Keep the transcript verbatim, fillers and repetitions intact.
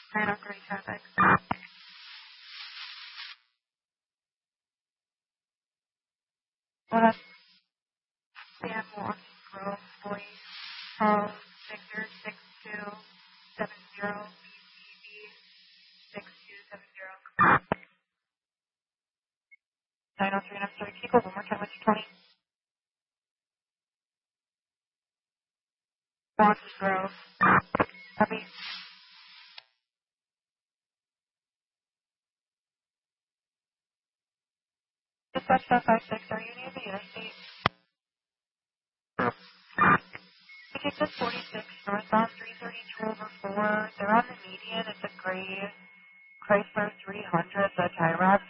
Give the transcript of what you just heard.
nine oh three traffic. What up? Sam Walking Grove, Boise, Charles, Victor, six two seven zero, B C B, six two seven zero. nine oh three, and I'm sorry, keep up one more time, what's your twenty? Walking Grove. Copy. Dispatch five five six, are you near the interstate? We take this forty-six northbound three thirty-two over four. They're on the median. It's a gray Chrysler three hundred, the tie wrap